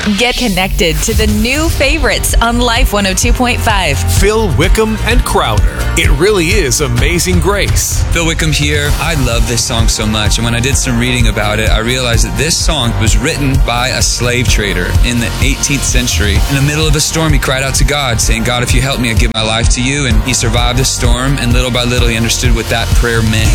Get connected to the new favorites on Life 102.5. Phil Wickham and Crowder. It really is Amazing Grace. Phil Wickham here. I love this song so much. And when I did some reading about it, I realized that this song was written by a slave trader in the 18th century. In the middle of a storm, he cried out to God, saying, God, if you help me, I give my life to you. And he survived the storm. And little by little, he understood what that prayer meant.